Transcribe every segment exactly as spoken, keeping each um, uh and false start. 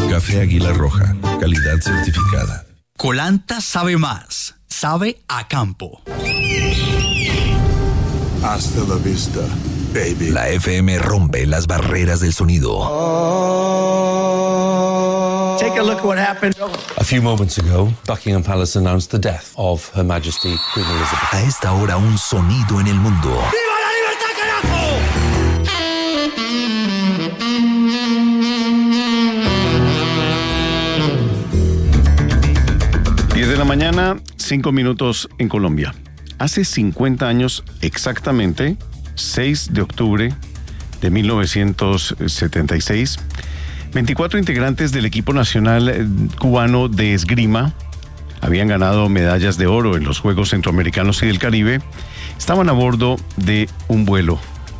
Café Águila Roja, calidad certificada. Colanta sabe más, sabe a campo. Hasta la vista, baby. La F M rompe las barreras del sonido. Take a look at what happened. A few moments ago, Buckingham Palace announced the death of Her Majesty Queen Elizabeth. A esta hora, un sonido en el mundo. ¡Viva la libertad, carajo! diez de la mañana, cinco minutos en Colombia. Hace cincuenta años exactamente, seis de octubre de mil novecientos setenta y seis, veinticuatro integrantes del equipo nacional cubano de esgrima habían ganado medallas de oro en los Juegos Centroamericanos y del Caribe. Estaban a bordo de un vuelo.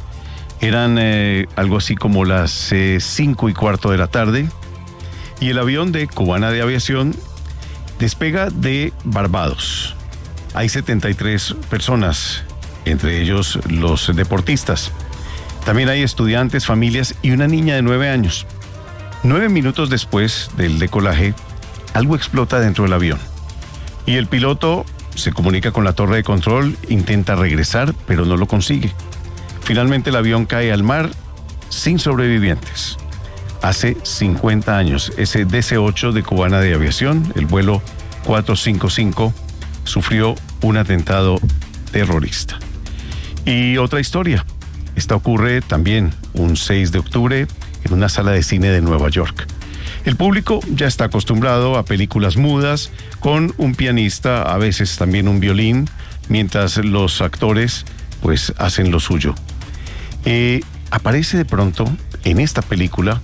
Eran eh, algo así como las eh, cinco y cuarto de la tarde y el avión de Cubana de Aviación despega de Barbados. Hay setenta y tres personas, entre ellos los deportistas. También hay estudiantes, familias y una niña de nueve años. Nueve minutos después del decolaje, algo explota dentro del avión. Y el piloto se comunica con la torre de control, intenta regresar, pero no lo consigue. Finalmente el avión cae al mar sin sobrevivientes. Hace cincuenta años, ese D C ocho de Cubana de Aviación, el vuelo cuatrocientos cincuenta y cinco, sufrió un atentado terrorista. Y otra historia. Esta ocurre también un seis de octubre en una sala de cine de Nueva York. El público ya está acostumbrado a películas mudas con un pianista, a veces también un violín, mientras los actores pues hacen lo suyo. Eh, aparece de pronto en esta película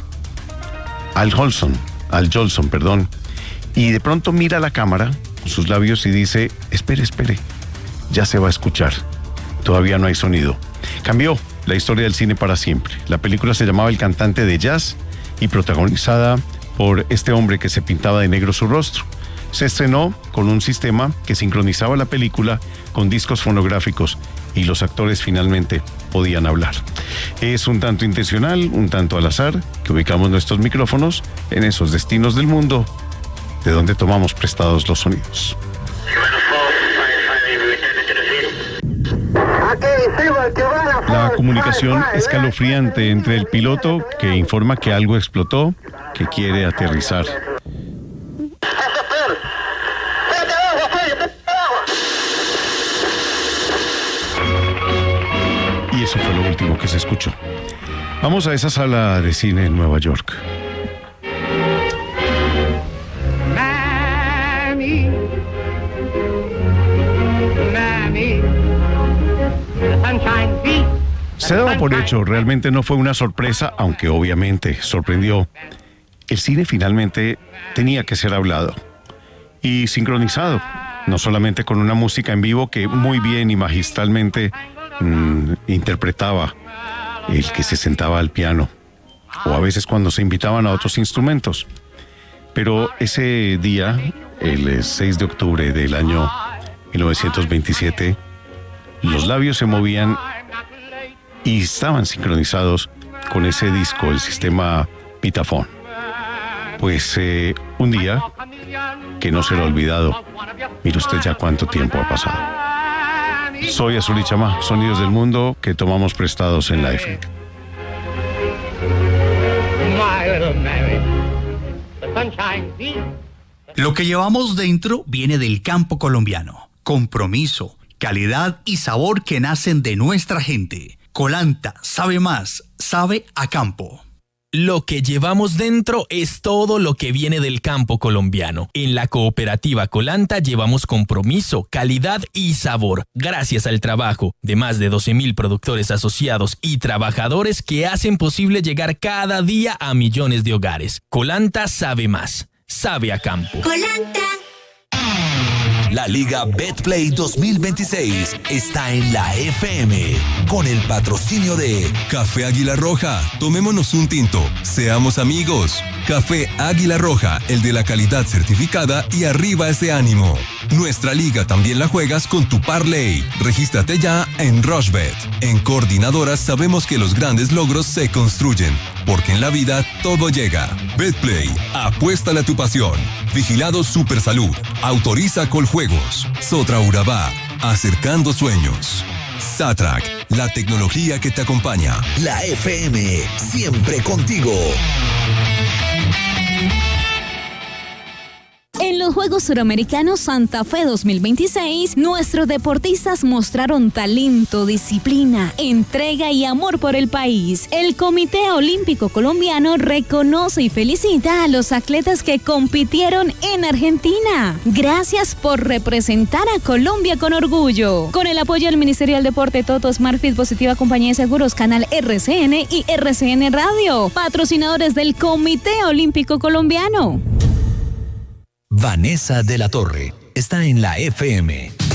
Al Jolson, Al Jolson, perdón, y de pronto mira a la cámara con sus labios y dice: espere, espere, ya se va a escuchar, todavía no hay sonido. Cambió la historia del cine para siempre. La película se llamaba El cantante de jazz y protagonizada por este hombre que se pintaba de negro su rostro. Se estrenó con un sistema que sincronizaba la película con discos fonográficos y los actores finalmente podían hablar. Es un tanto intencional, un tanto al azar, que ubicamos nuestros micrófonos en esos destinos del mundo de donde tomamos prestados los sonidos. La comunicación escalofriante entre el piloto que informa que algo explotó, que quiere aterrizar. Y eso fue lo último que se escuchó. Vamos a esa sala de cine en Nueva York. Mami, Mami. Se daba por hecho, realmente no fue una sorpresa, aunque obviamente sorprendió. El cine finalmente tenía que ser hablado y sincronizado, no solamente con una música en vivo que muy bien y magistralmente mmm, interpretaba el que se sentaba al piano, o a veces cuando se invitaban a otros instrumentos. Pero ese día, el seis de octubre del año mil novecientos veintisiete, los labios se movían y estaban sincronizados con ese disco, el sistema Pitafón. Pues eh, un día que no será olvidado. Mire usted ya cuánto tiempo ha pasado. Soy Azul y Chama, sonidos del mundo que tomamos prestados en la F M. Lo que llevamos dentro viene del campo colombiano. Compromiso, calidad y sabor que nacen de nuestra gente. Colanta sabe más, sabe a campo. Lo que llevamos dentro es todo lo que viene del campo colombiano. En la cooperativa Colanta llevamos compromiso, calidad y sabor, gracias al trabajo de más de doce mil productores asociados y trabajadores que hacen posible llegar cada día a millones de hogares. Colanta sabe más, sabe a campo. Colanta. La Liga Betplay dos mil veintiséis está en la F M con el patrocinio de Café Águila Roja. Tomémonos un tinto. Seamos amigos. Café Águila Roja, el de la calidad certificada y arriba ese ánimo. Nuestra liga también la juegas con tu parlay. Regístrate ya en Rushbet. En Coordinadoras sabemos que los grandes logros se construyen, porque en la vida todo llega. Betplay, apuéstale a tu pasión. Vigilado Supersalud. Autoriza Coljuegos. Sotra Urabá, acercando sueños. Satrac, la tecnología que te acompaña. La F M, siempre contigo. En los Juegos Suramericanos Santa Fe dos mil veintiséis, nuestros deportistas mostraron talento, disciplina, entrega y amor por el país. El Comité Olímpico Colombiano reconoce y felicita a los atletas que compitieron en Argentina. Gracias por representar a Colombia con orgullo. Con el apoyo del Ministerio del Deporte, Toto, Smartfit, Positiva Compañía de Seguros, Canal R C N y R C N Radio. Patrocinadores del Comité Olímpico Colombiano. Vanessa de la Torre está en la F M.